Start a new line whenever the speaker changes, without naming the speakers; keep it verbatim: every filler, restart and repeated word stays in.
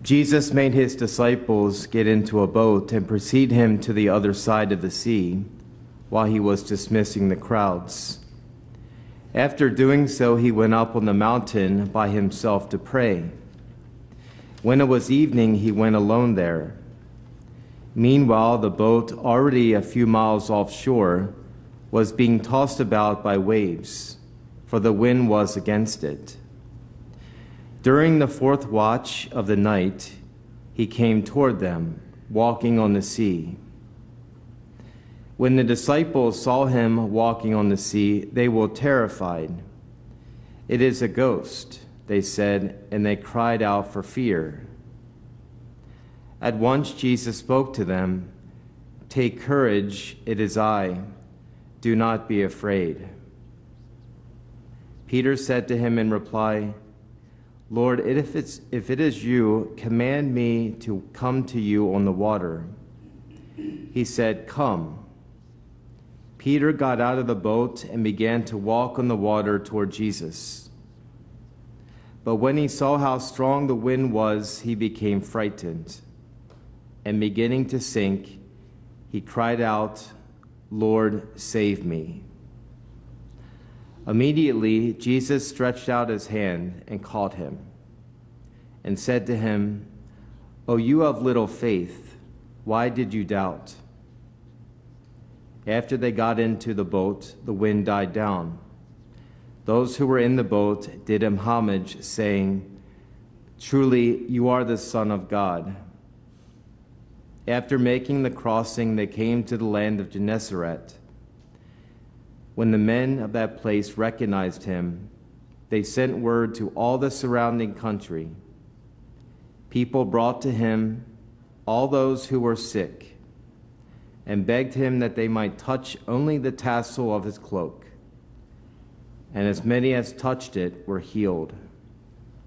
Jesus made his disciples get into a boat and precede him to the other side of the sea while he was dismissing the crowds. After doing so, he went up on the mountain by himself to pray. When it was evening, he went alone there. Meanwhile, the boat, already a few miles offshore, was being tossed about by waves, for the wind was against it. During the fourth watch of the night, he came toward them, walking on the sea. When the disciples saw him walking on the sea, they were terrified. "It is a ghost," they said, and they cried out for fear. At once Jesus spoke to them, "Take courage, it is I. Do not be afraid." Peter said to him in reply, "Lord, if, it's, if it is you, command me to come to you on the water." He said, "Come." Peter got out of the boat and began to walk on the water toward Jesus. But when he saw how strong the wind was, he became frightened. And beginning to sink, he cried out, "Lord, save me." Immediately, Jesus stretched out his hand and caught him and said to him, "O you of little faith, why did you doubt?" After they got into the boat, the wind died down. Those who were in the boat did him homage, saying, "Truly, you are the Son of God." After making the crossing, they came to the land of Gennesaret. When the men of that place recognized him, they sent word to all the surrounding country. People brought to him all those who were sick and begged him that they might touch only the tassel of his cloak. And as many as touched it were healed.